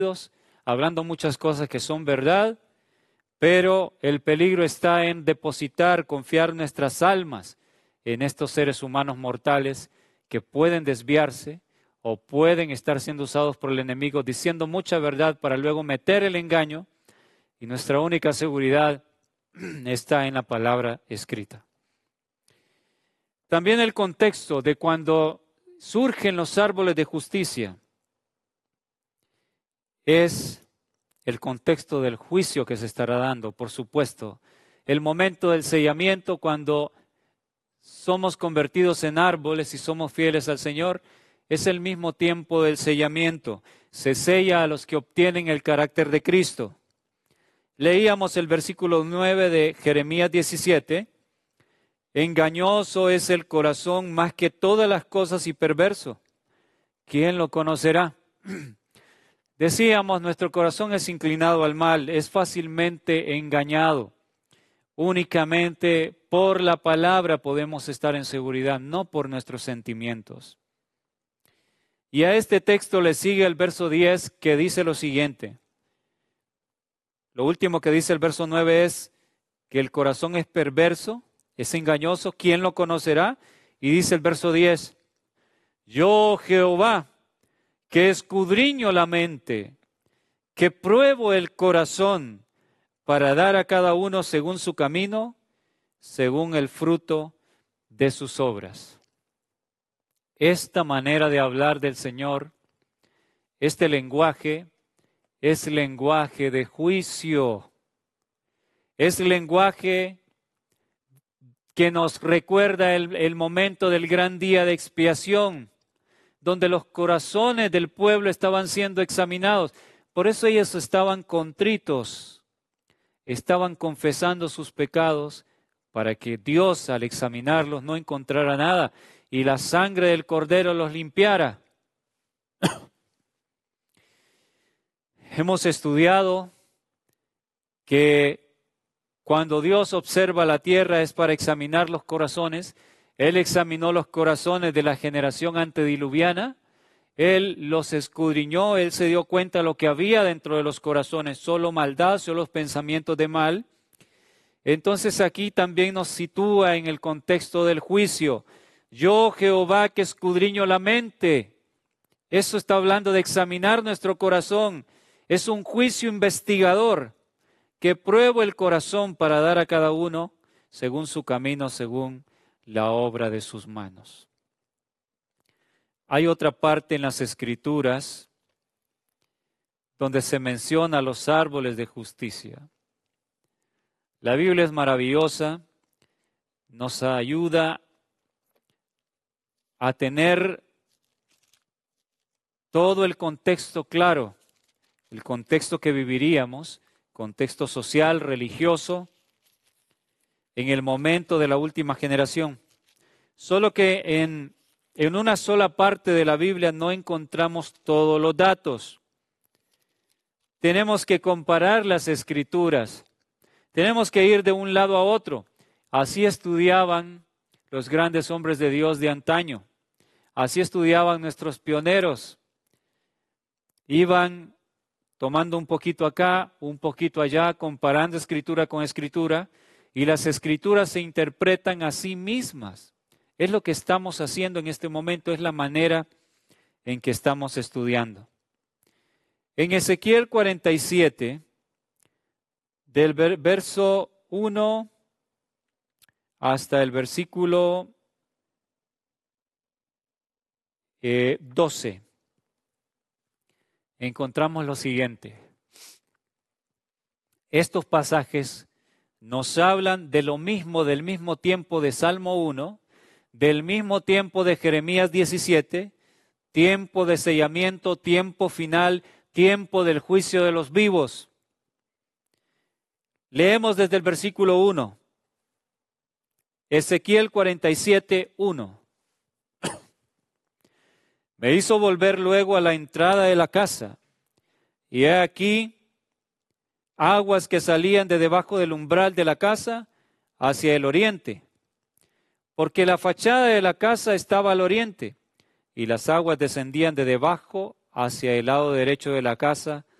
hablando muchas cosas que son verdad, pero el peligro está en depositar, confiar nuestras almas en estos seres humanos mortales que pueden desviarse o pueden estar siendo usados por el enemigo diciendo mucha verdad para luego meter el engaño, y nuestra única seguridad está en la palabra escrita. También el contexto de cuando surgen los árboles de justicia es el contexto del juicio que se estará dando, por supuesto. El momento del sellamiento, cuando somos convertidos en árboles y somos fieles al Señor, es el mismo tiempo del sellamiento. Se sella a los que obtienen el carácter de Cristo. Leíamos el versículo 9 de Jeremías 17. Engañoso es el corazón más que todas las cosas y perverso. ¿Quién lo conocerá? Decíamos, nuestro corazón es inclinado al mal, es fácilmente engañado. Únicamente por la palabra podemos estar en seguridad, no por nuestros sentimientos. Y a este texto le sigue el verso 10 que dice lo siguiente. Lo último que dice el verso 9 es que el corazón es perverso, es engañoso. ¿Quién lo conocerá? Y dice el verso 10, yo Jehová, que escudriño la mente, que pruebo el corazón para dar a cada uno según su camino, según el fruto de sus obras. Esta manera de hablar del Señor, este lenguaje, es lenguaje de juicio. Es lenguaje que nos recuerda el momento del gran día de expiación, donde los corazones del pueblo estaban siendo examinados. Por eso ellos estaban contritos, estaban confesando sus pecados para que Dios al examinarlos no encontrara nada y la sangre del Cordero los limpiara. Hemos estudiado que cuando Dios observa la tierra es para examinar los corazones. Él examinó los corazones de la generación antediluviana, Él los escudriñó, Él se dio cuenta de lo que había dentro de los corazones, solo maldad, solo pensamientos de mal. Entonces aquí también nos sitúa en el contexto del juicio. Yo, Jehová, que escudriño la mente. Eso está hablando de examinar nuestro corazón. Es un juicio investigador que pruebo el corazón para dar a cada uno según su camino, según la obra de sus manos. Hay otra parte en las Escrituras donde se menciona los árboles de justicia. La Biblia es maravillosa, nos ayuda a tener todo el contexto claro, el contexto que viviríamos, contexto social, religioso, en el momento de la última generación. Solo que en una sola parte de la Biblia no encontramos todos los datos. Tenemos que comparar las Escrituras. Tenemos que ir de un lado a otro. Así estudiaban los grandes hombres de Dios de antaño. Así estudiaban nuestros pioneros. Iban tomando un poquito acá, un poquito allá, comparando escritura con escritura, y las escrituras se interpretan a sí mismas. Es lo que estamos haciendo en este momento, es la manera en que estamos estudiando. En Ezequiel 47, del verso 1 hasta el versículo 12, encontramos lo siguiente. Estos pasajes nos hablan de lo mismo, del mismo tiempo de Salmo 1, del mismo tiempo de Jeremías 17, tiempo de sellamiento, tiempo final, tiempo del juicio de los vivos. Leemos desde el versículo 1, Ezequiel 47, 1. Me hizo volver luego a la entrada de la casa, y he aquí aguas que salían de debajo del umbral de la casa hacia el oriente, porque la fachada de la casa estaba al oriente, y las aguas descendían de debajo hacia el lado derecho de la casa,